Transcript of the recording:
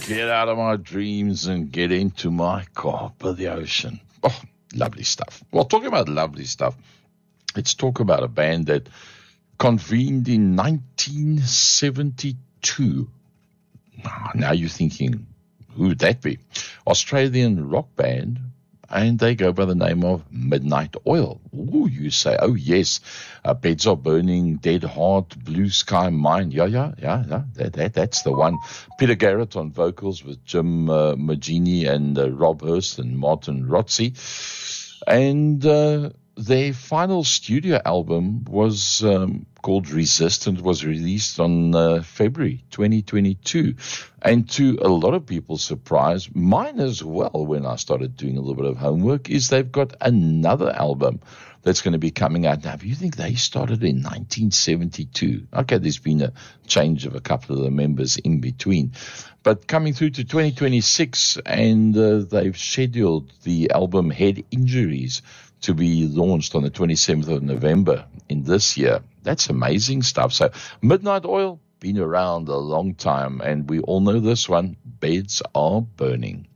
Get out of my dreams and get into my car by the ocean. Oh, lovely stuff. Well, talking about lovely stuff, let's talk about a band that convened in 1972. Now you're thinking, who would that be? Australian rock band, and they go by the name of Midnight Oil. Ooh, you say, oh yes, Beds Are Burning, Dead Heart, Blue Sky Mine. Yeah, that's the one. Peter Garrett on vocals with Jim Magini and Rob Hurst and Martin Rotzi. And their final studio album was called Resist, and it was released on February 2022. And to a lot of people's surprise, mine as well, when I started doing a little bit of homework, is they've got another album that's going to be coming out now. You think they started in 1972? Okay, there's been a change of a couple of the members in between. But coming through to 2026, and they've scheduled the album Head Injuries to be launched on the 27th of November in this year. That's amazing stuff. So Midnight Oil, been around a long time, and we all know this one, Beds Are Burning.